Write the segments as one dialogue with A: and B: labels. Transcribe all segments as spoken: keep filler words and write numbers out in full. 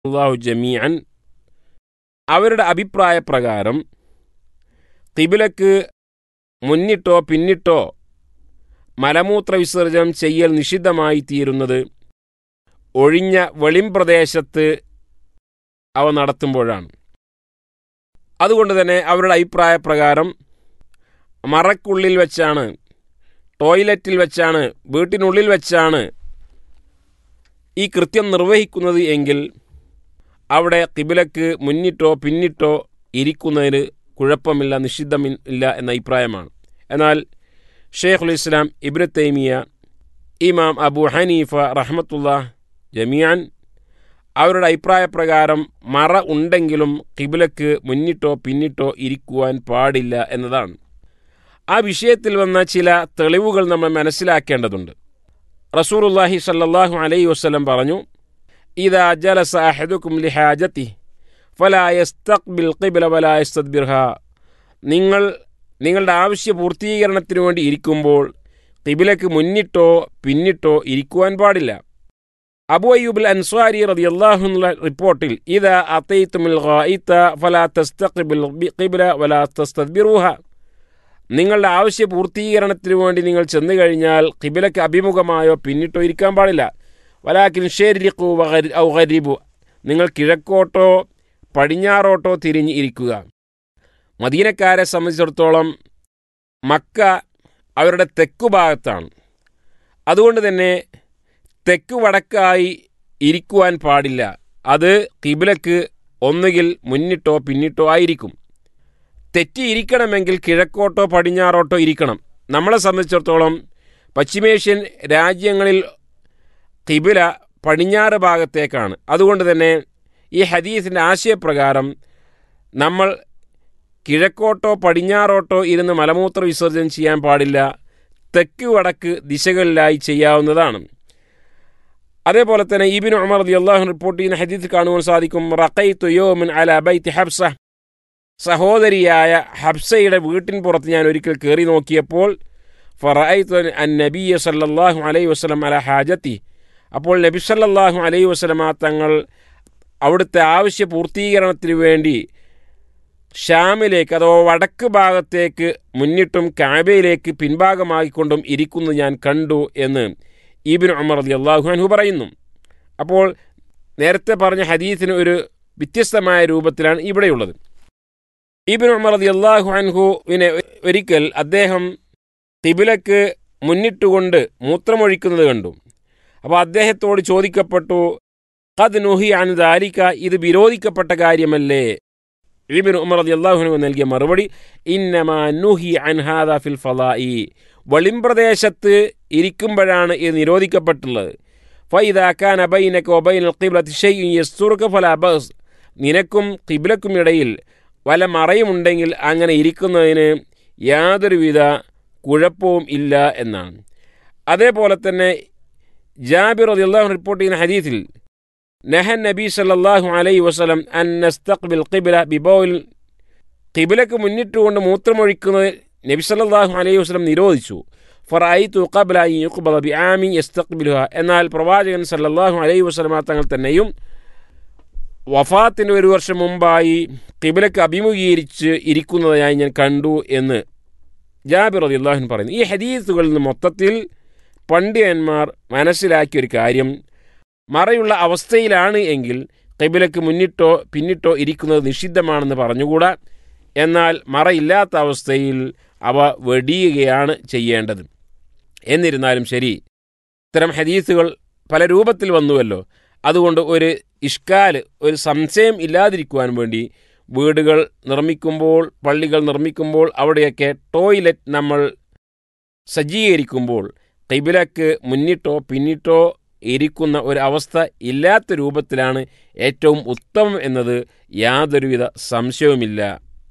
A: അല്ലാഹു ജമീഅൻ അവരുടെ അഭിപ്രായ പ്രകാരം ഖിബ്ലക്ക് മുന്നിട്ടോ പിന്നിട്ടോ മലമൂത്ര വിസർജനം ചെയ്യൽ നിഷിദ്ധമായി തീരുന്നത് ഒഴിഞ്ഞ വെളിംപ്രദേശത്ത് അവ നടത്തുമ്പോഴാണ്. അതുകൊണ്ട് തന്നെ അവരുടെ അഭിപ്രായ പ്രകാരം മറക്കുള്ളിൽ വെച്ചാണ്, ടോയ്ലറ്റിൽ വെച്ചാണ്, വീട്ടിനുള്ളിൽ വെച്ചാണ് ഈ കൃത്യം നിർവഹിക്കുന്നത് എങ്കിൽ അവിടെ ഖിബ്ലക്ക് മുന്നിട്ടോ പിന്നിട്ടോ ഇരിക്കുന്നതിന് കുഴപ്പമില്ല, നിഷിദ്ധമില്ല എന്ന അഭിപ്രായമാണ്. എന്നാൽ ഷെയ്ഖുൽ ഇസ്ലാം ഇബ്നു തൈമിയ, ഇമാം അബൂ ഹനീഫ റഹ്മത്തുള്ളാഹി ജമീഅൻ അവരുടെ അഭിപ്രായ പ്രകാരം മറ ഉണ്ടെങ്കിലും ഖിബ്ലക്ക് മുന്നിട്ടോ പിന്നിട്ടോ ഇരിക്കുവാൻ പാടില്ല എന്നതാണ്. ആ വിഷയത്തിൽ വന്ന ചില തെളിവുകൾ നമ്മൾ മനസ്സിലാക്കേണ്ടതുണ്ട്. റസൂലുള്ളാഹി സ്വല്ലല്ലാഹു അലൈഹി വസല്ലം പറഞ്ഞു, ഇദാ ജലസ അഹദുകും ലിഹാജതിഹി ഫലാ യസ്തഖ്ബിൽ ഖിബ്ല വലാ യസ്തദ്ബിർഹാ. നിങ്ങൾ നിങ്ങളുടെ ആവശ്യ പൂർത്തീകരണത്തിന് വേണ്ടി ഇരിക്കുമ്പോൾ ഖിബ്ലക്ക് മുന്നിട്ടോ പിന്നിട്ടോ ഇരിക്കുവാൻ പാടില്ല. അബൂ അയ്യൂബ് അൻസ്വാരി റളിയല്ലാഹു അൻഹു റിപ്പോർട്ടിൽ, ഇദാ അതൈതുമുൽ ഗായിത ഫലാ തസ്തഖ്ബിൽ ഖിബ്ല വലാ തസ്തദ്ബിറുഹാ. നിങ്ങളുടെ ആവശ്യ പൂർത്തീകരണത്തിന് വേണ്ടി നിങ്ങൾ ചെന്നു കഴിഞ്ഞാൽ ഖിബ്ലക്ക് അഭിമുഖമായോ പിന്നിട്ടോ ഇരിക്കാൻ പാടില്ല. വലാകിൻ ശരിഖു ഔ ഗരിബു, നിങ്ങൾ കിഴക്കോട്ടോ പടിഞ്ഞാറോട്ടോ തിരിഞ്ഞ് ഇരിക്കുക. മദീനക്കാരെ സംബന്ധിച്ചിടത്തോളം മക്ക അവരുടെ തെക്കു ഭാഗത്താണ്. അതുകൊണ്ട് തന്നെ തെക്ക് വടക്കായി ഇരിക്കുവാൻ പാടില്ല. അത് ഖിബ്ലക്ക് ഒന്നുകിൽ മുന്നിട്ടോ പിന്നിട്ടോ ആയിരിക്കും. തെറ്റിയിരിക്കണമെങ്കിൽ കിഴക്കോട്ടോ പടിഞ്ഞാറോട്ടോ ഇരിക്കണം. നമ്മളെ സംബന്ധിച്ചിടത്തോളം പശ്ചിമേഷ്യൻ രാജ്യങ്ങളിൽ ഖിബ്ല പടിഞ്ഞാറ് ഭാഗത്തേക്കാണ്. അതുകൊണ്ട് തന്നെ ഈ ഹദീസിൻ്റെ ആശയപ്രകാരം നമ്മൾ കിഴക്കോട്ടോ പടിഞ്ഞാറോട്ടോ ഇരുന്ന് മലമൂത്ര വിസർജനം ചെയ്യാൻ പാടില്ല. തെക്ക് വടക്ക് ദിശകളിലായി ചെയ്യാവുന്നതാണ്. അതേപോലെ തന്നെ ഇബ്നു ഉമർ റളിയല്ലാഹു അൻഹു റിപ്പോർട്ട് ചെയ്യുന്ന ഹദീസിൽ കാണുവാൻ സാധിക്കും, റഖൈതു യൗമൻ അലാ ബൈത്തി ഹബ്സ. സഹോദരിയായ ഹബ്സയുടെ വീട്ടിൻ പുറത്ത് ഞാൻ ഒരിക്കൽ കയറി നോക്കിയപ്പോൾ ഫറഅയ്തു അൻ-നബിയ്യ സല്ലല്ലാഹു അലൈഹി വസല്ലം അലാ ഹാജതി. അപ്പോൾ നബി സല്ലല്ലാഹു അലൈഹി വസല്ലമ തങ്ങൾ അവിടുത്തെ ആവശ്യ പൂർത്തീകരണത്തിന് വേണ്ടി ഷാമിലേക്ക് അഥവാ വടക്ക് ഭാഗത്തേക്ക് മുന്നിട്ടും കഅബയിലേക്ക് പിൻഭാഗമായിക്കൊണ്ടും ഇരിക്കുന്നത് ഞാൻ കണ്ടു എന്ന് ഇബ്നു ഉമർ റളിയല്ലാഹു അൻഹു പറയുന്നു. അപ്പോൾ നേരത്തെ പറഞ്ഞ ഹദീസിന് ഒരു വ്യത്യസ്തമായ രൂപത്തിലാണ് ഇവിടെയുള്ളത്. ഇബ്നു ഉമർ റളിയല്ലാഹു അൻഹുവിനെ ഒരിക്കൽ അദ്ദേഹം ഖിബ്ലക്ക് മുന്നിട്ടുകൊണ്ട് മൂത്രമൊഴിക്കുന്നത് കണ്ടു. അപ്പോൾ അദ്ദേഹത്തോട് ചോദിക്കപ്പെട്ടു, ഖദ് നുഹി അൻ ദാലിക, ഇത് വിരോധിക്കപ്പെട്ട കാര്യമല്ലേ? ഇബ്നു ഉമർ റളിയല്ലാഹു അൻഹു നൽകിയ മറുപടി, ഇന്നമാ നുഹി അൻ ഹാദാ ഫിൽ ഫളാഇ, വെളിംപ്രദേശത്ത് ഇരിക്കുമ്പോഴാണ് ഇത് നിരോധിക്കപ്പെട്ടുള്ളത്. ഫഇദാ കാന ബൈനക വബൈനൽ ഖിബ്ലതി ശൈഉൻ യസ്തുറുക ഫലാ ബഅസ്, നിനക്കും ഖിബ്ലക്കും ഇടയിൽ വല്ല മറയുമുണ്ടെങ്കിൽ അങ്ങനെ ഇരിക്കുന്നതിന് യാതൊരുവിധ കുഴപ്പവും ഇല്ല എന്നാണ്. അതേപോലെ തന്നെ ജാബിർ റളിയല്ലാഹു അൻഹു റിപ്പോർട്ട് ചെയ്യുന്ന ഹദീസിൽ, നഹൻ നബി സല്ലല്ലാഹു അലൈഹി വസല്ലം അൻ നസ്തഖ്ബിൽ ഖിബ്ല ബിബൗൽ, ഖിബ്ലക്ക് മുന്നിട്ടുകൊണ്ട് മൂത്രമൊഴിക്കുന്നത് നബി സല്ലല്ലാഹു അലൈഹി വസല്ലം നിരോധിച്ചു. ഫറഅയ്തു ഖബ്ല അൻ യുഖ്ബദ ബിആമി യസ്തഖ്ബിലുഹാ, എന്നാൽ പ്രവാചകൻ സല്ലല്ലാഹു അലൈഹി വസല്ലം തങ്ങൾ തന്നെയും വഫാത്തിന് ഒരു വർഷം മുമ്പായി ഖിബ്ലക്ക് അഭിമുഖീകരിച്ച് ഇരിക്കുന്നതായി ഞാൻ കണ്ടു എന്ന് ജാബിർ റളിയല്ലാഹു അൻഹു പറയുന്നു. ഈ ഹദീസുകളിൽ നിന്ന് മൊത്തത്തിൽ പണ്ഡിതന്മാർ മനസ്സിലാക്കിയൊരു കാര്യം, മറയുള്ള അവസ്ഥയിലാണ് എങ്കിൽ ഖിബ്ലക്ക് മുന്നിട്ടോ പിന്നിട്ടോ ഇരിക്കുന്നത് നിഷിദ്ധമാണെന്ന് പറഞ്ഞുകൂടാ. എന്നാൽ മറയില്ലാത്ത അവസ്ഥയിൽ അവ വെടിയുകയാണ് ചെയ്യേണ്ടത്. എന്നിരുന്നാലും ശരി, ഇത്തരം ഹദീസുകൾ പല രൂപത്തിൽ വന്നുവല്ലോ. അതുകൊണ്ട് ഒരു ഇഷ്കാൽ, ഒരു സംശയം ഇല്ലാതിരിക്കുവാൻ വേണ്ടി വീടുകൾ നിർമ്മിക്കുമ്പോൾ, പള്ളികൾ നിർമ്മിക്കുമ്പോൾ അവിടെയൊക്കെ ടോയ്ലറ്റ് നമ്മൾ സജ്ജീകരിക്കുമ്പോൾ ഖിബ്ലക്ക് മുന്നിട്ടോ പിന്നിട്ടോ ഇരിക്കുന്ന ഒരു അവസ്ഥ ഇല്ലാത്ത രൂപത്തിലാണ് ഏറ്റവും ഉത്തമം എന്നത് യാതൊരുവിധ സംശയവുമില്ല.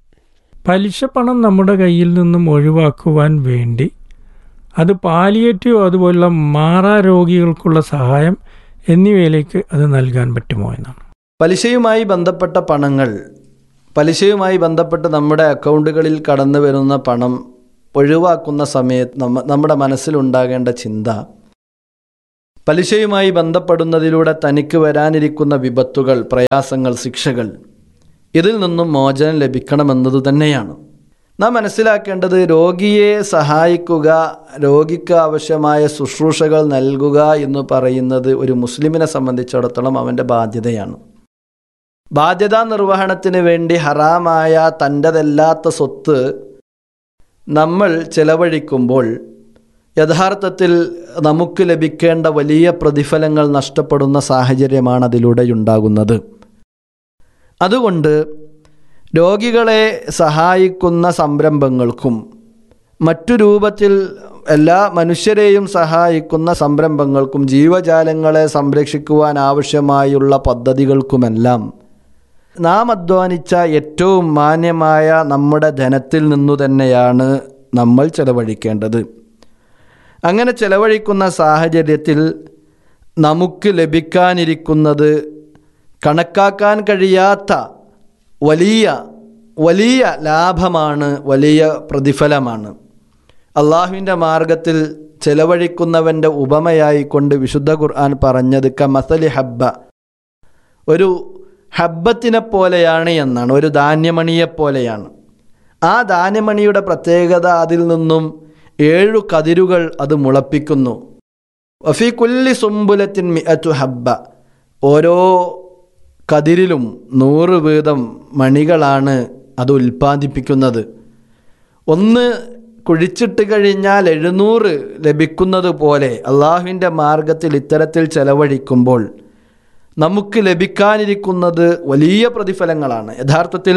B: പലിശ പണം നമ്മുടെ കയ്യിൽ നിന്നും ഒഴിവാക്കുവാൻ വേണ്ടി അത് പാലിയേറ്റീവ് അതുപോലുള്ള മാറാ രോഗികൾക്കുള്ള സഹായം എന്നിവയിലേക്ക് അത് നൽകാൻ പറ്റുമോ എന്നാണ്.
C: പലിശയുമായി ബന്ധപ്പെട്ട പണങ്ങൾ, പലിശയുമായി ബന്ധപ്പെട്ട് നമ്മുടെ അക്കൗണ്ടുകളിൽ കടന്നു വരുന്ന പണം ഒഴിവാക്കുന്ന സമയത്ത് നമ്മ നമ്മുടെ മനസ്സിലുണ്ടാകേണ്ട ചിന്ത, പലിശയുമായി ബന്ധപ്പെടുന്നതിലൂടെ തനിക്ക് വരാനിരിക്കുന്ന വിപത്തുകൾ, പ്രയാസങ്ങൾ, ശിക്ഷകൾ, ഇതിൽ നിന്നും മോചനം ലഭിക്കണമെന്നത് തന്നെയാണ്. നാം മനസ്സിലാക്കേണ്ടത് രോഗിയെ സഹായിക്കുക, രോഗിക്ക് ആവശ്യമായ ശുശ്രൂഷകൾ നൽകുക എന്ന് പറയുന്നത് ഒരു മുസ്ലിമിനെ സംബന്ധിച്ചിടത്തോളം അവൻ്റെ ബാധ്യതയാണ്. ബാധ്യതാ നിർവഹണത്തിന് വേണ്ടി ഹറാമായ തൻ്റെതല്ലാത്ത സ്വത്ത് നമ്മൾ ചെലവഴിക്കുമ്പോൾ യഥാർത്ഥത്തിൽ നമുക്ക് ലഭിക്കേണ്ട വലിയ പ്രതിഫലങ്ങൾ നഷ്ടപ്പെടുന്ന സാഹചര്യമാണ് അതിലൂടെ ഉണ്ടാകുന്നത്. അതുകൊണ്ട് രോഗികളെ സഹായിക്കുന്ന സംരംഭങ്ങൾക്കും മറ്റു രൂപത്തിൽ എല്ലാ മനുഷ്യരെയും സഹായിക്കുന്ന സംരംഭങ്ങൾക്കും ജീവജാലങ്ങളെ സംരക്ഷിക്കുവാൻ ആവശ്യമായുള്ള പദ്ധതികൾക്കുമെല്ലാം നാം അധ്വാനിച്ച ഏറ്റവും മാന്യമായ നമ്മുടെ ധനത്തിൽ നിന്നു തന്നെയാണ് നമ്മൾ ചെലവഴിക്കേണ്ടത്. അങ്ങനെ ചെലവഴിക്കുന്ന സാഹചര്യത്തിൽ നമുക്ക് ലഭിക്കാനിരിക്കുന്നത് കണക്കാക്കാൻ കഴിയാത്ത വലിയ വലിയ ലാഭമാണ്, വലിയ പ്രതിഫലമാണ്. അള്ളാഹുവിൻ്റെ മാർഗത്തിൽ ചെലവഴിക്കുന്നവൻ്റെ ഉപമയായിക്കൊണ്ട് വിശുദ്ധ ഖുർആൻ പറഞ്ഞത് കമസലി ഹബ്ബ, ഒരു ഹബ്ബത്തിനെ പോലെയാണ് എന്നാണ്, ഒരു ധാന്യമണിയെപ്പോലെയാണ്. ആ ധാന്യമണിയുടെ പ്രത്യേകത അതിൽ നിന്നും ഏഴു കതിരുകൾ അത് മുളപ്പിക്കുന്നു. വഫീ കുല്ലി സുംബുലത്തിൻ മിഅതു ഹബ്ബ, ഓരോ കതിരിലും നൂറ് വീതം മണികളാണ് അത് ഉൽപ്പാദിപ്പിക്കുന്നത്. ഒന്ന് കുഴിച്ചിട്ട് കഴിഞ്ഞാൽ എഴുന്നൂറ് ലഭിക്കുന്നത് പോലെ അള്ളാഹുവിൻ്റെ മാർഗത്തിൽ ഇത്തരത്തിൽ ചെലവഴിക്കുമ്പോൾ നമുക്ക് ലഭിക്കാനിരിക്കുന്നത് വലിയ പ്രതിഫലങ്ങളാണ്. യഥാർത്ഥത്തിൽ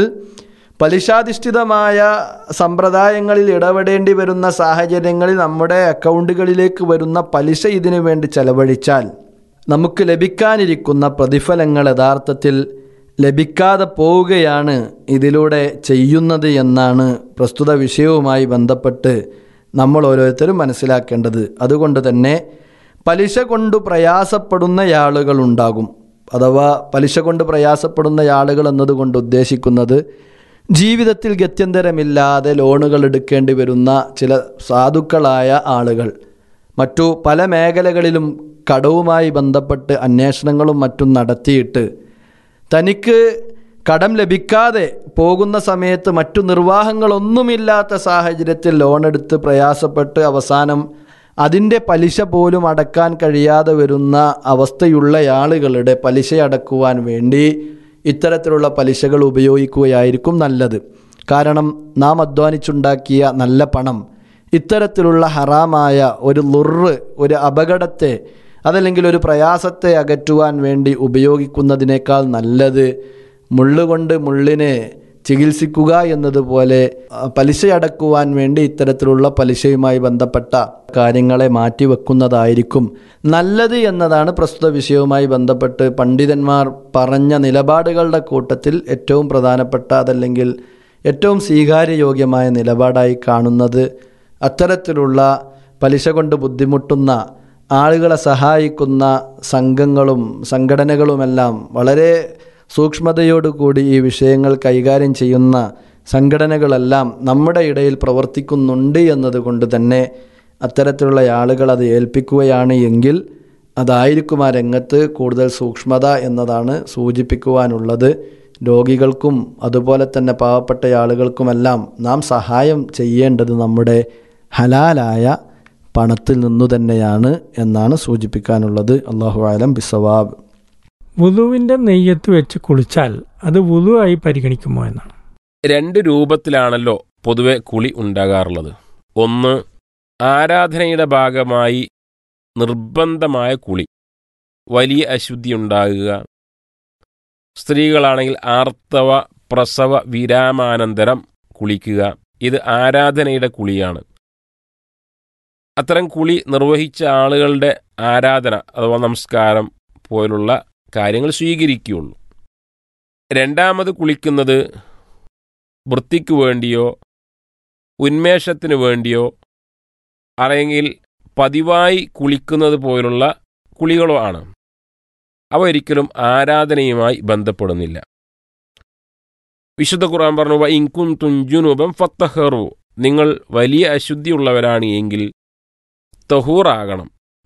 C: പലിശാധിഷ്ഠിതമായ സമ്പ്രദായങ്ങളിൽ ഇടപെടേണ്ടി വരുന്ന സാഹചര്യങ്ങളിൽ നമ്മുടെ അക്കൗണ്ടുകളിലേക്ക് വരുന്ന പലിശ ഇതിനു വേണ്ടി ചെലവഴിച്ചാൽ നമുക്ക് ലഭിക്കാനിരിക്കുന്ന പ്രതിഫലങ്ങൾ യഥാർത്ഥത്തിൽ ലഭിക്കാതെ പോവുകയാണ് ഇതിലൂടെ ചെയ്യുന്നത് എന്നാണ് പ്രസ്തുത വിഷയവുമായി ബന്ധപ്പെട്ട് നമ്മൾ ഓരോരുത്തരും മനസ്സിലാക്കേണ്ടത്. അതുകൊണ്ട് തന്നെ പലിശ കൊണ്ട് പ്രയാസപ്പെടുന്ന ആളുകളുണ്ടാകും. അഥവാ പലിശ കൊണ്ട് പ്രയാസപ്പെടുന്ന ആളുകൾ എന്നതുകൊണ്ട് ഉദ്ദേശിക്കുന്നത് ജീവിതത്തിൽ ഗത്യന്തരമില്ലാതെ ലോണുകൾ എടുക്കേണ്ടി വരുന്ന ചില സാധുക്കളായ ആളുകൾ, മറ്റു പല മേഖലകളിലും കടവുമായി ബന്ധപ്പെട്ട് അന്വേഷണങ്ങളും മറ്റും നടത്തിയിട്ട് തനിക്ക് കടം ലഭിക്കാതെ പോകുന്ന സമയത്ത് മറ്റു നിർവാഹങ്ങളൊന്നുമില്ലാത്ത സാഹചര്യത്തിൽ ലോണെടുത്ത് പ്രയാസപ്പെട്ട് അവസാനം അതിൻ്റെ പലിശ പോലും അടക്കാൻ കഴിയാതെ വരുന്ന അവസ്ഥയുള്ള ആളുകളുടെ പലിശ അടക്കുവാൻ വേണ്ടി ഇത്തരത്തിലുള്ള പലിശകൾ ഉപയോഗിക്കുകയായിരിക്കും നല്ലത്. കാരണം നാം അധ്വാനിച്ചുണ്ടാക്കിയ നല്ല പണം ഇത്തരത്തിലുള്ള ഹറാമായ ഒരു ലുറ്, ഒരു അപകടത്തെ അതല്ലെങ്കിൽ ഒരു പ്രയാസത്തെ അകറ്റുവാൻ വേണ്ടി ഉപയോഗിക്കുന്നതിനേക്കാൾ നല്ലത് മുള്ളുകൊണ്ട് മുള്ളിനെ ചികിത്സിക്കുക എന്നതുപോലെ പലിശയടക്കുവാൻ വേണ്ടി ഇത്തരത്തിലുള്ള പലിശയുമായി ബന്ധപ്പെട്ട കാര്യങ്ങളെ മാറ്റിവെക്കുന്നതായിരിക്കും നല്ലത് എന്നതാണ് പ്രസ്തുത വിഷയവുമായി ബന്ധപ്പെട്ട് പണ്ഡിതന്മാർ പറഞ്ഞ നിലപാടുകളുടെ കൂട്ടത്തിൽ ഏറ്റവും പ്രധാനപ്പെട്ട അതല്ലെങ്കിൽ ഏറ്റവും സ്വീകാര്യയോഗ്യമായ നിലപാടായി കാണുന്നത്. അത്തരത്തിലുള്ള പലിശ കൊണ്ട് ബുദ്ധിമുട്ടുന്ന ആളുകളെ സഹായിക്കുന്ന സംഘങ്ങളും സംഘടനകളുമെല്ലാം വളരെ സൂക്ഷ്മതയോടുകൂടി ഈ വിഷയങ്ങൾ കൈകാര്യം ചെയ്യുന്ന സംഘടനകളെല്ലാം നമ്മുടെ ഇടയിൽ പ്രവർത്തിക്കുന്നുണ്ട് എന്നതുകൊണ്ട് തന്നെ അത്തരത്തിലുള്ള ആളുകൾ അത് ഏൽപ്പിക്കുകയാണ് എങ്കിൽ അതായിരിക്കും ആ രംഗത്ത് കൂടുതൽ സൂക്ഷ്മത എന്നതാണ് സൂചിപ്പിക്കുവാനുള്ളത്. രോഗികൾക്കും അതുപോലെ തന്നെ പാവപ്പെട്ട ആളുകൾക്കുമെല്ലാം നാം സഹായം ചെയ്യേണ്ടത് നമ്മുടെ ഹലാലായ പണത്തിൽ നിന്നു തന്നെയാണ് എന്നാണ് സൂചിപ്പിക്കാനുള്ളത്. അല്ലാഹു അലം ബിസ്സവാബ്.
B: വുളുവിൻ്റെ നെയ്യത്ത് വെച്ച് കുളിച്ചാൽ അത് വുളുവായി പരിഗണിക്കുമോ എന്നാണ്.
A: രണ്ട് രൂപത്തിലാണല്ലോ പൊതുവെ കുളി ഉണ്ടാകാറുള്ളത്. ഒന്ന്, ആരാധനയുടെ ഭാഗമായി നിർബന്ധമായ കുളി, വലിയ അശുദ്ധി ഉണ്ടാകുക. സ്ത്രീകളാണെങ്കിൽ ആർത്തവ പ്രസവ വിരാമാനന്തരം കുളിക്കുക. ഇത് ആരാധനയുടെ കുളിയാണ്. അത്തരം കുളി നിർവഹിച്ച ആളുകളുടെ ആരാധന അഥവാ നമസ്കാരം പോലുള്ള കാര്യങ്ങൾ സ്വീകരിക്കുകയുള്ളൂ. രണ്ടാമത് കുളിക്കുന്നത് വൃത്തിക്ക് വേണ്ടിയോ ഉന്മേഷത്തിന് വേണ്ടിയോ അല്ലെങ്കിൽ പതിവായി കുളിക്കുന്നത് പോലുള്ള കുളികളോ ആണ്. അവ ഒരിക്കലും ആരാധനയുമായി ബന്ധപ്പെടുന്നില്ല. വിശുദ്ധ ഖുർആൻ പറഞ്ഞു, വ ഇൻ കുൻതും ജുനുബൻ ഫത്തഹറു, നിങ്ങൾ വലിയ അശുദ്ധിയുള്ളവരാണ് എങ്കിൽ തഹൂറാകണം,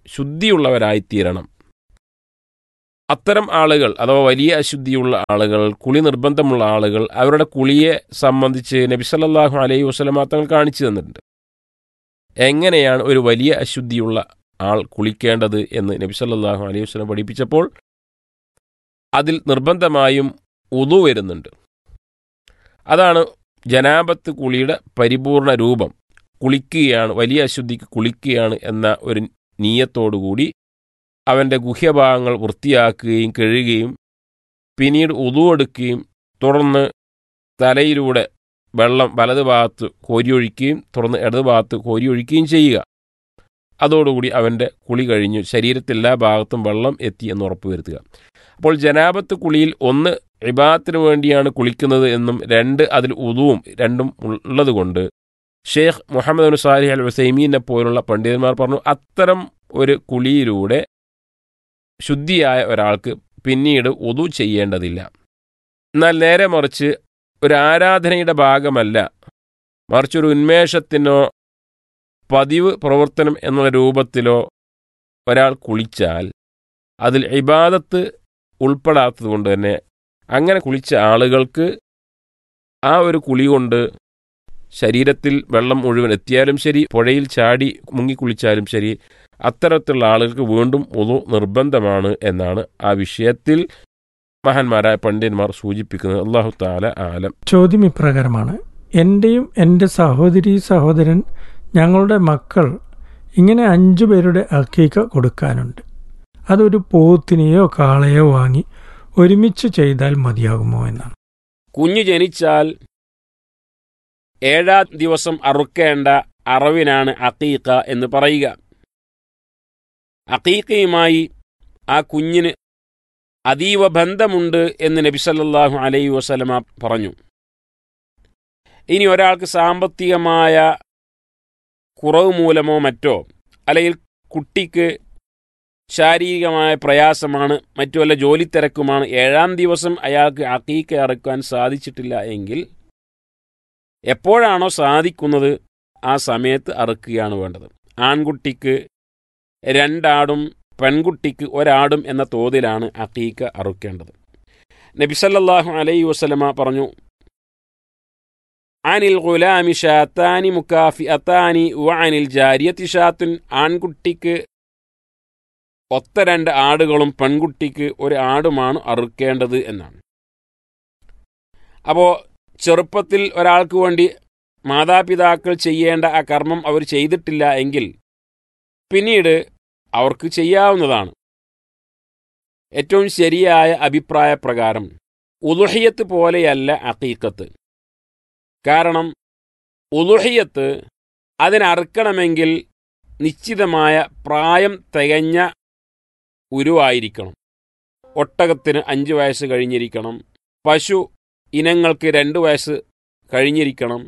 A: ശുദ്ധിയുള്ളവരായിത്തീരണം. അത്തരം ആളുകൾ അഥവാ വലിയ അശുദ്ധിയുള്ള ആളുകൾ, കുളി നിർബന്ധമുള്ള ആളുകൾ, അവരുടെ കുളിയെ സംബന്ധിച്ച് നബി സല്ലല്ലാഹു അലൈഹി വസല്ലമ തങ്ങൾ കാണിച്ചു തന്നിട്ടുണ്ട്. എങ്ങനെയാണ് ഒരു വലിയ അശുദ്ധിയുള്ള ആൾ കുളിക്കേണ്ടത് എന്ന് നബി സല്ലല്ലാഹു അലൈഹി വസല്ലം പഠിപ്പിച്ചപ്പോൾ അതിൽ നിർബന്ധമായും ഉളു വരുന്നുണ്ട്. അതാണ് ജനാബത്ത് കുളിയുടെ പരിപൂർണ രൂപം. കുളിക്കുകയാണ്, വലിയ അശുദ്ധിക്ക് കുളിക്കുകയാണ് എന്ന ഒരു നീയത്തോടുകൂടി അവൻ്റെ ഗുഹ്യഭാഗങ്ങൾ വൃത്തിയാക്കുകയും കഴുകുകയും പിന്നീട് ഉളു എടുക്കുകയും തുടർന്ന് തലയിലൂടെ വെള്ളം വലത് ഭാഗത്ത് കോരിയൊഴിക്കുകയും തുടർന്ന് ഇടത് ഭാഗത്ത് കോരിയൊഴിക്കുകയും ചെയ്യുക. അതോടുകൂടി അവൻ്റെ കുളി കഴിഞ്ഞു, ശരീരത്തെല്ലാ ഭാഗത്തും വെള്ളം എത്തി എന്ന് ഉറപ്പുവരുത്തുക. അപ്പോൾ ജനാബത്ത് കുളിയിൽ ഒന്ന് ഇബാദത്തിന് വേണ്ടിയാണ് കുളിക്കുന്നത് എന്നും രണ്ട് അതിൽ ഉദുവും രണ്ടും ഉള്ളതുകൊണ്ട് ഷെയ്ഖ് മുഹമ്മദ് ബിൻ സാലിഹ് അൽ ഉസൈമീനെ പോലുള്ള പണ്ഡിതന്മാർ പറഞ്ഞു, അത്തരം ഒരു കുളിയിലൂടെ ശുദ്ധിയായ ഒരാൾക്ക് പിന്നീട് ഉദു ചെയ്യേണ്ടതില്ല. എന്നാൽ നേരെ മറിച്ച് ഒരു ആരാധനയുടെ ഭാഗമല്ല, മറിച്ചൊരു ഉന്മേഷത്തിനോ പതിവ് പ്രവർത്തനം എന്നുള്ള രൂപത്തിലോ ഒരാൾ കുളിച്ചാൽ അതിൽ ഇബാദത്ത് ഉൾപ്പെടാത്തത് കൊണ്ട് തന്നെ അങ്ങനെ കുളിച്ച ആളുകൾക്ക് ആ ഒരു കുളി കൊണ്ട് ശരീരത്തിൽ വെള്ളം മുഴുവൻ എത്തിയാലും ശരി, പുഴയിൽ ചാടി മുങ്ങിക്കുളിച്ചാലും ശരി, അത്തരത്തിലുള്ള ആളുകൾക്ക് വീണ്ടും ഉളു നിർബന്ധമാണ് എന്നാണ് ആ വിഷയത്തിൽ മഹാന്മാരായ പണ്ഡിതന്മാർ സൂചിപ്പിക്കുന്നത്. അല്ലാഹു തആല ആലം.
B: ചോദ്യം ഇപ്രകാരമാണ്: എൻ്റെയും എൻ്റെ സഹോദരി സഹോദരൻ ഞങ്ങളുടെ മക്കൾ ഇങ്ങനെ അഞ്ചു പേരുടെ അക്കീക്ക കൊടുക്കാനുണ്ട്. അതൊരു പോത്തിനെയോ കാളയോ വാങ്ങി ഒരുമിച്ച് ചെയ്താൽ മതിയാകുമോ എന്നാണ്.
A: കുഞ്ഞു ജനിച്ചാൽ ഏഴാം ദിവസം അറുക്കേണ്ട അറവിനാണ് അഖീഖ എന്ന് പറയുക. അഖീഖയുമായി ആ കുഞ്ഞിന് അതീവ ബന്ധമുണ്ട് എന്ന് നബി സല്ലല്ലാഹു അലൈഹി വസല്ലമ പറഞ്ഞു. ഇനി ഒരാൾക്ക് സാമ്പത്തികമായ കുറവ് മൂലമോ മറ്റോ, അല്ലെങ്കിൽ കുട്ടിക്ക് ശാരീരികമായ പ്രയാസമാണ്, മറ്റു വല്ല ജോലിത്തിരക്കുമാണ്, ഏഴാം ദിവസം അയാൾക്ക് അഖീഖ അറുക്കാൻ സാധിച്ചിട്ടില്ല എങ്കിൽ എപ്പോഴാണോ സാധിക്കുന്നത് ആ സമയത്ത് അറുക്കുകയാണ് വേണ്ടത്. ആൺകുട്ടിക്ക് രണ്ടാടും പെൺകുട്ടിക്ക് ഒരാടും എന്ന തോതിലാണ് അഖീഖ അറുക്കേണ്ടത്. നബി സല്ലല്ലാഹു അലൈഹി വസല്ലമ പറഞ്ഞു, അനിൽ ഗുലാമി ഷാത്താനി മുകാഫിഅത്താനി വഅനിൽ ജാരിയതി ഷാത്തുൻ. ആൺകുട്ടിക്ക് ഒത്ത രണ്ട് ആടുകളും പെൺകുട്ടിക്ക് ഒരു ആടുമാണ് അറുക്കേണ്ടത് എന്നാണ്. അപ്പോൾ ചെറുപ്പത്തിൽ ഒരാൾക്ക് വേണ്ടി മാതാപിതാക്കൾ ചെയ്യേണ്ട ആ കർമ്മം അവർ ചെയ്തിട്ടില്ല എങ്കിൽ പിന്നീട് അവർക്ക് ചെയ്യാവുന്നതാണ്. ഏറ്റവും ശരിയായ അഭിപ്രായ പ്രകാരം ഉളുഹിയത്ത് പോലെയല്ല അഖീഖത്ത്. കാരണം ഉളുഹിയത്ത് അതിനറുക്കണമെങ്കിൽ നിശ്ചിതമായ പ്രായം തികഞ്ഞ ഉരുവായിരിക്കണം. ഒട്ടകത്തിന് അഞ്ച് വയസ്സ് കഴിഞ്ഞിരിക്കണം, പശു ഇനങ്ങൾക്ക് രണ്ട് വയസ്സ് കഴിഞ്ഞിരിക്കണം,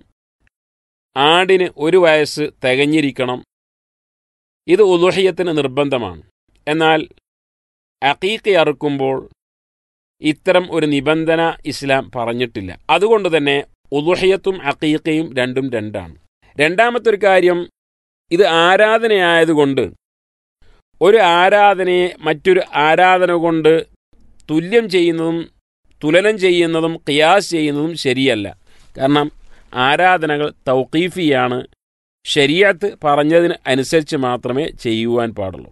A: ആടിന് ഒരു വയസ്സ് തികഞ്ഞിരിക്കണം. ഇത് ഉളുഹിയത്തിന് നിർബന്ധമാണ്. എന്നാൽ അഖീഖ അറുക്കുമ്പോൾ ഇത്തരം ഒരു നിബന്ധന ഇസ്ലാം പറഞ്ഞിട്ടില്ല. അതുകൊണ്ട് തന്നെ ഉളുഹിയത്തും അഖീഖയും രണ്ടും രണ്ടാണ്. രണ്ടാമത്തെ ഒരു കാര്യം, ഇത് ആരാധനയായതുകൊണ്ട് ഒരു ആരാധനയെ മറ്റൊരു ആരാധന കൊണ്ട് തുല്യം ചെയ്യുന്നതും തുലനം ചെയ്യുന്നതും ഖിയാസ് ചെയ്യുന്നതും ശരിയല്ല. കാരണം ആരാധനകൾ തൗഖീഫിയാണ്, ശരീഅത്ത് പറഞ്ഞതിന് അനുസരിച്ച് മാത്രമേ ചെയ്യുവാൻ പാടുള്ളൂ.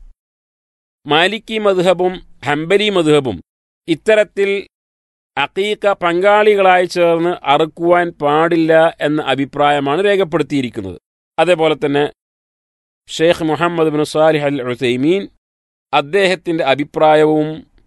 A: മാലിക്കി മദ്ഹബും ഹംബലി മദ്ഹബും ഇത്തരത്തിൽ അഖീഖ പങ്കാളികളായി ചേർന്ന് അറുക്കുവാൻ പാടില്ല എന്ന അഭിപ്രായമാണ് രേഖപ്പെടുത്തിയിരിക്കുന്നത്. അതേപോലെ തന്നെ ഷെയ്ഖ് മുഹമ്മദ് ബിൻ സാലിഹ് അൽ ഉസൈമീൻ അദ്ദേഹത്തിൻ്റെ അഭിപ്രായവും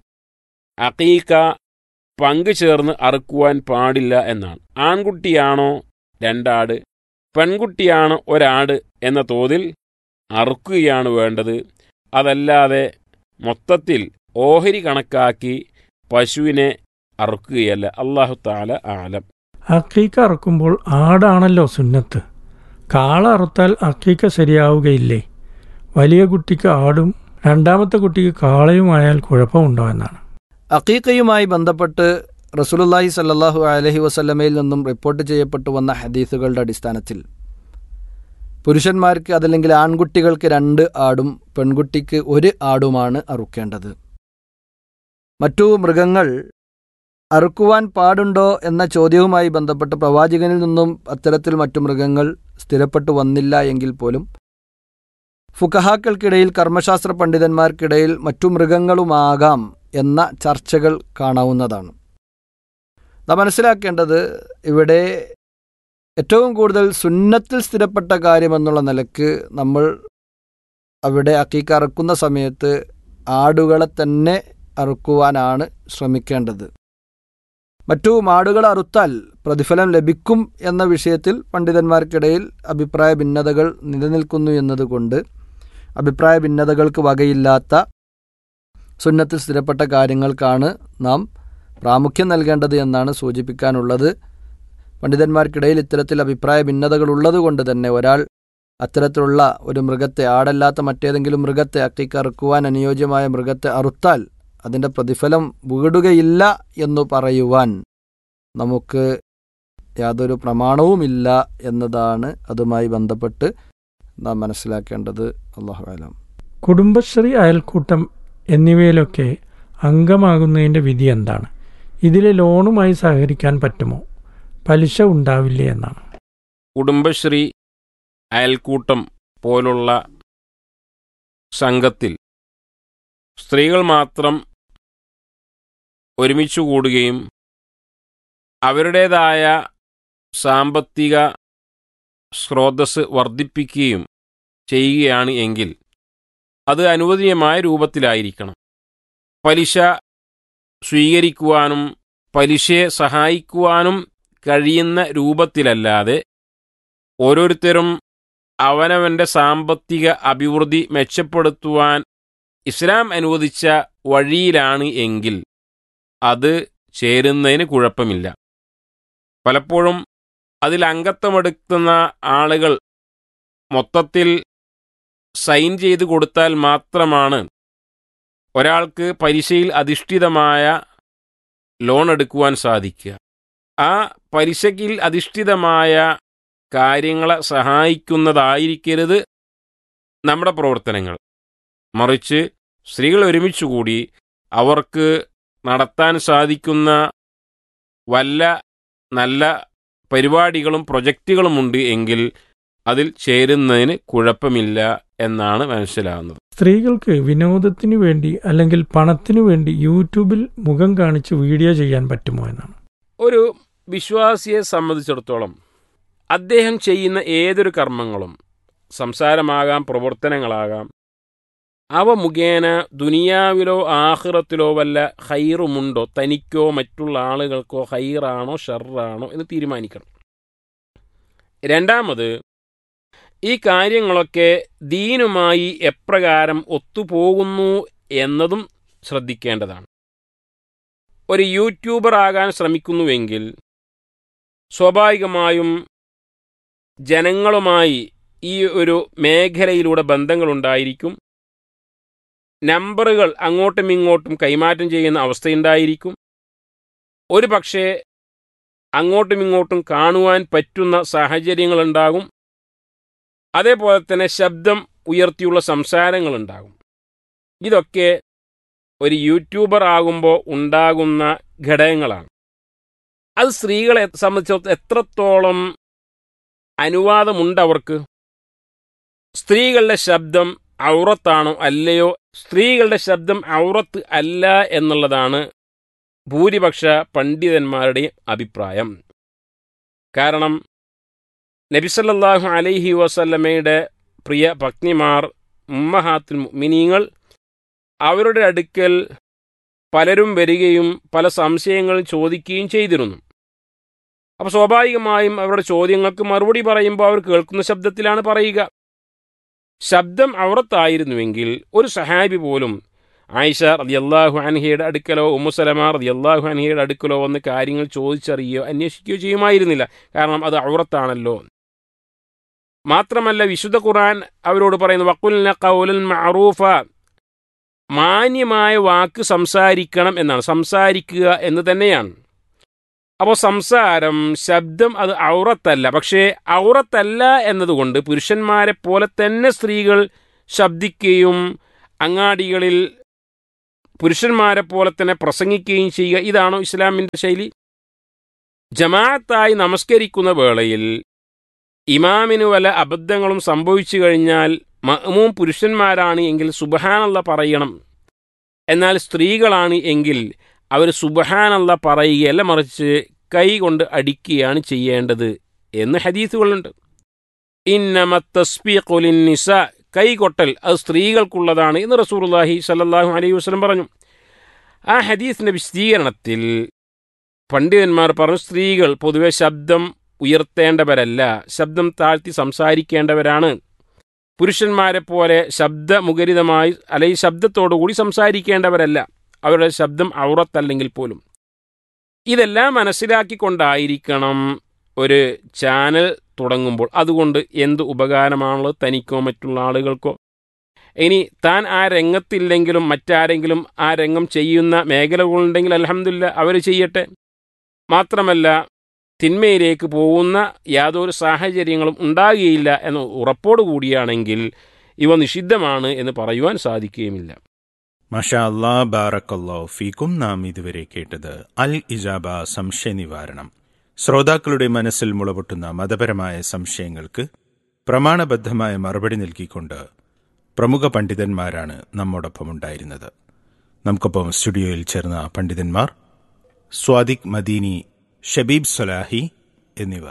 A: അഖീഖ പങ്കു ചേർന്ന് അറുക്കുവാൻ പാടില്ല എന്നാണ്. ആൺകുട്ടിയാണോ രണ്ടാട്, പെൺകുട്ടിയാണോ ഒരാട് എന്ന തോതിൽ അറുക്കുകയാണ് വേണ്ടത്. അതല്ലാതെ മൊത്തത്തിൽ ഓഹരി കണക്കാക്കി പശുവിനെ അറുക്കുകയല്ല. അല്ലാഹു തആല ആലം.
B: അഖീഖ അറുക്കുമ്പോൾ ആടാണല്ലോ സുന്നത്ത്. കാള അറുത്താൽ അഖീഖ ശരിയാവുകയില്ലേ? വലിയ കുട്ടിക്ക് ആടും രണ്ടാമത്തെ കുട്ടിക്ക് കാളയുമായാൽ കുഴപ്പമുണ്ടോ എന്നാണ്.
C: അഖീഖയുമായി ബന്ധപ്പെട്ട് റസൂലുള്ളാഹി സ്വല്ലല്ലാഹു അലൈഹി വസല്ലമയിൽ നിന്നും റിപ്പോർട്ട് ചെയ്യപ്പെട്ടു വന്ന ഹദീസുകളുടെ അടിസ്ഥാനത്തിൽ പുരുഷന്മാർക്ക് അതല്ലെങ്കിൽ ആൺകുട്ടികൾക്ക് രണ്ട് ആടും പെൺകുട്ടിക്ക് ഒരു ആടുമാണ് അറുക്കേണ്ടത്. മറ്റു മൃഗങ്ങൾ അറുക്കുവാൻ പാടുണ്ടോ എന്ന ചോദ്യവുമായി ബന്ധപ്പെട്ട് പ്രവാചകനിൽ നിന്നും അത്തരത്തിൽ മറ്റു മൃഗങ്ങൾ സ്ഥിരപ്പെട്ടു വന്നില്ല എങ്കിൽ പോലും ഫുഖഹാക്കൾക്കിടയിൽ, കർമ്മശാസ്ത്ര പണ്ഡിതന്മാർക്കിടയിൽ മറ്റു മൃഗങ്ങളുമാകാം എന്ന ചർച്ചകൾ കാണാവുന്നതാണ്. നാം മനസ്സിലാക്കേണ്ടത് ഇവിടെ ഏറ്റവും കൂടുതൽ സുന്നത്തിൽ സ്ഥിരപ്പെട്ട കാര്യമെന്നുള്ള നിലക്ക് നമ്മൾ അവിടെ അക്കീക്ക അറുക്കുന്ന സമയത്ത് ആടുകളെ തന്നെ അറുക്കുവാനാണ് ശ്രമിക്കേണ്ടത്. മറ്റു മാടുകൾ അറുത്താൽ പ്രതിഫലം ലഭിക്കും എന്ന വിഷയത്തിൽ പണ്ഡിതന്മാർക്കിടയിൽ അഭിപ്രായ ഭിന്നതകൾ നിലനിൽക്കുന്നു എന്നതുകൊണ്ട് അഭിപ്രായ ഭിന്നതകൾക്ക് വകയില്ലാത്ത സുന്നത്തിൽ സ്ഥിരപ്പെട്ട കാര്യങ്ങൾക്കാണ് നാം പ്രാമുഖ്യം നൽകേണ്ടത് എന്നാണ് സൂചിപ്പിക്കാനുള്ളത്. പണ്ഡിതന്മാർക്കിടയിൽ ഇത്തരത്തിൽ അഭിപ്രായ ഭിന്നതകൾ ഉള്ളത് കൊണ്ട് തന്നെ ഒരാൾ അത്തരത്തിലുള്ള ഒരു മൃഗത്തെ, ആടല്ലാത്ത മറ്റേതെങ്കിലും മൃഗത്തെ, അക്കീക്ക അറുക്കുവാൻ അനുയോജ്യമായ മൃഗത്തെ അറുത്താൽ അതിൻ്റെ പ്രതിഫലം വീടുകയില്ല എന്നു പറയുവാൻ നമുക്ക് യാതൊരു പ്രമാണവുമില്ല എന്നതാണ് അതുമായി ബന്ധപ്പെട്ട് നാം മനസ്സിലാക്കേണ്ടത്. അല്ലാഹു അലം.
B: കുടുംബശ്രീ, അയൽക്കൂട്ടം എന്നിവയിലൊക്കെ അംഗമാകുന്നതിൻ്റെ വിധി എന്താണ്? ഇതിലെ ലോണുമായി സഹകരിക്കാൻ പറ്റുമോ? പലിശ ഉണ്ടാവില്ലേ എന്നാണ്.
A: കുടുംബശ്രീ, അയൽക്കൂട്ടം പോലുള്ള സംഘത്തിൽ സ്ത്രീകൾ മാത്രം ഒരുമിച്ച് കൂടുകയും അവരുടേതായ സാമ്പത്തിക സ്രോതസ് വർദ്ധിപ്പിക്കുകയും ചെയ്യുകയാണ് എങ്കിൽ അത് അനുവദനീയമായ രൂപത്തിലായിരിക്കണം. പലിശ സ്വീകരിക്കുവാനും പലിശയെ സഹായിക്കുവാനും കഴിയുന്ന രൂപത്തിലല്ലാതെ ഓരോരുത്തരും അവനവൻ്റെ സാമ്പത്തിക അഭിവൃദ്ധി മെച്ചപ്പെടുത്തുവാൻ ഇസ്ലാം അനുവദിച്ച വഴിയിലാണ് എങ്കിൽ അത് ചേരുന്നതിന് കുഴപ്പമില്ല. പലപ്പോഴും അതിൽ അംഗത്വമെടുക്കുന്ന ആളുകൾ മൊത്തത്തിൽ സൈൻ ചെയ്ത് കൊടുത്താൽ മാത്രമാണ് ഒരാൾക്ക് പലിശയിൽ അധിഷ്ഠിതമായ ലോൺ എടുക്കുവാൻ സാധിക്കുക. ആ പലിശയിൽ അധിഷ്ഠിതമായ കാര്യങ്ങളെ സഹായിക്കുന്നതായിരിക്കരുത് നമ്മുടെ പ്രവർത്തനങ്ങൾ. മറിച്ച് സ്ത്രീകൾ ഒരുമിച്ചുകൂടി അവർക്ക് നടത്താൻ സാധിക്കുന്ന വല്ല നല്ല പരിപാടികളും പ്രൊജക്റ്റുകളുമുണ്ട് എങ്കിൽ അതിൽ ചേരുന്നതിന് കുഴപ്പമില്ല എന്നാണ് മനസ്സിലാകുന്നത്.
B: സ്ത്രീകൾക്ക് വിനോദത്തിനു വേണ്ടി അല്ലെങ്കിൽ പണത്തിനു വേണ്ടി യൂട്യൂബിൽ മുഖം കാണിച്ച് വീഡിയോ ചെയ്യാൻ പറ്റുമോ എന്നാണ്.
A: ഒരു വിശ്വാസിയെ സംബന്ധിച്ചിടത്തോളം അദ്ദേഹം ചെയ്യുന്ന ഏതൊരു കർമ്മങ്ങളും, സംസാരമാകാം, പ്രവർത്തനങ്ങളാകാം, അവ മുഖേന ദുനിയാവിലോ ആഖിറത്തിലോ വല്ല ഹൈറുമുണ്ടോ, തനിക്കോ മറ്റുള്ള ആളുകൾക്കോ ഹൈറാണോ ഷർറാണോ എന്ന് തീരുമാനിക്കണം. രണ്ടാമത്, ഈ കാര്യങ്ങളൊക്കെ ദീനുമായി എപ്രകാരം ഒത്തുപോകുന്നു എന്നതും ശ്രദ്ധിക്കേണ്ടതാണ്. ഒരു യൂട്യൂബർ ആകാൻ ശ്രമിക്കുന്നുവെങ്കിൽ സ്വാഭാവികമായും ജനങ്ങളുമായി ഈ ഒരു മേഖലയിലൂടെ ബന്ധങ്ങളുണ്ടായിരിക്കും. നമ്പറുകൾ അങ്ങോട്ടും ഇങ്ങോട്ടും കൈമാറ്റം ചെയ്യുന്ന അവസ്ഥയുണ്ടായിരിക്കും. ഒരു പക്ഷേ അങ്ങോട്ടും ഇങ്ങോട്ടും കാണുവാൻ പറ്റുന്ന സാഹചര്യങ്ങളുണ്ടാകും. അതേപോലെ തന്നെ ശബ്ദം ഉയർത്തിയുള്ള സംസാരങ്ങളുണ്ടാകും. ഇതൊക്കെ ഒരു യൂട്യൂബർ ആകുമ്പോൾ ഉണ്ടാകുന്ന ഘടകങ്ങളാണ്. അത് സ്ത്രീകളെ സംബന്ധിച്ചിടത്തോളം എത്രത്തോളം അനുവാദമുണ്ട് അവർക്ക്? സ്ത്രീകളുടെ ശബ്ദം ഔറത്താണോ അല്ലയോ? സ്ത്രീകളുടെ ശബ്ദം ഔറത്ത് അല്ല എന്നുള്ളതാണ് ഭൂരിപക്ഷ പണ്ഡിതന്മാരുടെയും അഭിപ്രായം. കാരണം നബി സല്ലല്ലാഹു അലൈഹി വസല്ലമയുടെ പ്രിയ പത്നിമാർ, ഉമ്മഹാത്തുൽ മുഅ്മിനീങ്ങൾ, അവരുടെ അടുക്കൽ പലരും വരികയും പല സംശയങ്ങൾ ചോദിക്കുകയും ചെയ്തിരുന്നു. അപ്പോൾ സ്വാഭാവികമായും അവരുടെ ചോദ്യങ്ങൾക്ക് മറുപടി പറയുമ്പോൾ അവർ കേൾക്കുന്ന ശബ്ദത്തിലാണ് പറയുക. ശബ്ദം ഔറത്തായിരുന്നുവെങ്കിൽ ഒരു സഹാബി പോലും ആയിഷ റളിയല്ലാഹു അൻഹയുടെ അടുക്കലോ ഉമ്മു സലമ റളിയല്ലാഹു അൻഹയുടെ അടുക്കലോ വന്ന് കാര്യങ്ങൾ ചോദിച്ചറിയുകയോ അന്വേഷിക്കുകയോ ചെയ്യുമായിരുന്നില്ല. കാരണം അത് ഔറത്താണല്ലോ. മാത്രമല്ല, വിശുദ്ധ ഖുർആൻ അവരോട് പറയുന്നു, വഖുൽന ഖൗലൻ മഅറൂഫ, മാന്യമായ വാക്ക് സംസാരിക്കണം എന്നാണ്. സംസാരിക്കുക എന്ന് തന്നെയാണ്. അപ്പോൾ സംസാരം, ശബ്ദം അത് ഔറത്തല്ല. പക്ഷേ ഔറത്തല്ല എന്നതുകൊണ്ട് പുരുഷന്മാരെ പോലെ തന്നെ സ്ത്രീകൾ ശബ്ദിക്കുകയും അങ്ങാടികളിൽ പുരുഷന്മാരെ പോലെ തന്നെ പ്രസംഗിക്കുകയും ചെയ്യുക, ഇതാണോ ഇസ്ലാമിൻ്റെ ശൈലി? ജമാഅത്തായി നമസ്കരിക്കുന്ന വേളയിൽ ഇമാമിന് വല്ല അബദ്ധങ്ങളും സംഭവിച്ചു കഴിഞ്ഞാൽ മഅ്മൂം പുരുഷന്മാരാണ് എങ്കിൽ സുബ്ഹാനല്ലാഹ് പറയണം. എന്നാൽ സ്ത്രീകളാണ് എങ്കിൽ അവർ സുബ്ഹാനല്ലാഹ് പറയുകയല്ല, മറിച്ച് കൈ കൊണ്ട് അടിക്കുകയാണ് ചെയ്യേണ്ടത് എന്ന് ഹദീസുകളുണ്ട്. ഇന്നമത് തസ്ബീഖു ലിന്നിസാ, കൈകൊട്ടൽ അത് സ്ത്രീകൾക്കുള്ളതാണ് എന്ന് റസൂലുള്ളാഹി സ്വല്ലല്ലാഹു അലൈഹി വസല്ലം പറഞ്ഞു. ആ ഹദീസിൻ്റെ വിശദീകരണത്തിൽ പണ്ഡിതന്മാർ പറഞ്ഞു, സ്ത്രീകൾ പൊതുവെ ശബ്ദം ഉയർത്തേണ്ടവരല്ല, ശബ്ദം താഴ്ത്തി സംസാരിക്കേണ്ടവരാണ്. പുരുഷന്മാരെ പോലെ ശബ്ദമുഖരിതമായി അല്ലെങ്കിൽ ശബ്ദത്തോടുകൂടി സംസാരിക്കേണ്ടവരല്ല, അവരുടെ ശബ്ദം ഔറത്തല്ലെങ്കിൽ പോലും. ഇതെല്ലാം മനസ്സിലാക്കിക്കൊണ്ടായിരിക്കണം ഒരു ചാനൽ തുടങ്ങുമ്പോൾ. അതുകൊണ്ട് എന്ത് ഉപകാരമാണുള്ളത് തനിക്കോ മറ്റുള്ള ആളുകൾക്കോ? ഇനി താൻ ആ രംഗത്തില്ലെങ്കിലും മറ്റാരെങ്കിലും ആ രംഗം ചെയ്യുന്ന മേഖലകളുണ്ടെങ്കിൽ അൽഹംദുലില്ലാ അവർ ചെയ്യട്ടെ. മാത്രമല്ല തിന്മയിലേക്ക് പോകുന്ന യാതൊരു സാഹചര്യങ്ങളും ഉണ്ടാകുകയില്ല എന്ന ഉറപ്പോടുകൂടിയാണെങ്കിൽ ഇവ നിഷിദ്ധമാണ് എന്ന് പറയുവാൻ സാധിക്കുകയുമില്ല.
D: മാഷാ അല്ലാ, ബാറക്കല്ലാഹു ഫീക്കും. നാം ഇതുവരെ കേട്ടത് അൽ ഇജാബ, സംശയ നിവാരണം. ശ്രോതാക്കളുടെ മനസ്സിൽ മുളപൊട്ടുന്ന മതപരമായ സംശയങ്ങൾക്ക് പ്രമാണബദ്ധമായ മറുപടി നൽകിക്കൊണ്ട് പ്രമുഖ പണ്ഡിതന്മാരാണ് നമ്മോടൊപ്പം ഉണ്ടായിരുന്നത്. നമുക്കൊപ്പം സ്റ്റുഡിയോയിൽ ചേർന്ന പണ്ഡിതന്മാർ സ്വാദിഖ് മദീനി, ഷബീബ് സലാഹി എന്നിവർ.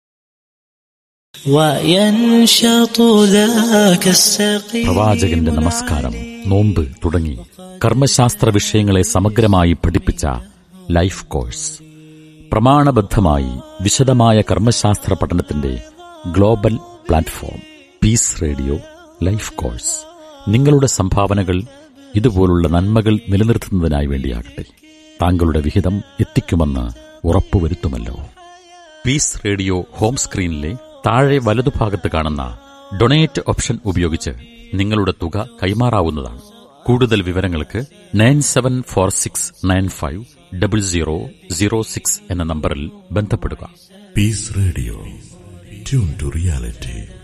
E: പ്രവാചകന്റെ നമസ്കാരം, നോമ്പ് തുടങ്ങി കർമ്മശാസ്ത്ര വിഷയങ്ങളെ സമഗ്രമായി പഠിപ്പിച്ച ലൈഫ് കോഴ്സ്. പ്രമാണബദ്ധമായി വിശദമായ കർമ്മശാസ്ത്ര പഠനത്തിന്റെ global platform piece radio life course. നിങ്ങളുടെ സംഭാവനകൾ ഇതുപോലുള്ള നന്മകൾ നിലനിർത്തുന്നതിനായി വേണ്ടിയാകട്ടെ. താങ്കളുടെ വിഹിതം എത്തിക്കുമെന്ന് ഉറപ്പുവരുത്തുമല്ലോ. പീസ് റേഡിയോ ഹോം സ്ക്രീനിലെ താഴെ വലതുഭാഗത്ത് കാണുന്ന ഡൊണേറ്റ് ഓപ്ഷൻ ഉപയോഗിച്ച് നിങ്ങളുടെ തുക കൈമാറാവുന്നതാണ്. കൂടുതൽ വിവരങ്ങൾക്ക് nine seven four six nine five double zero zero six എന്ന നമ്പറിൽ ബന്ധപ്പെടുക.
F: Piece radio, tune to reality.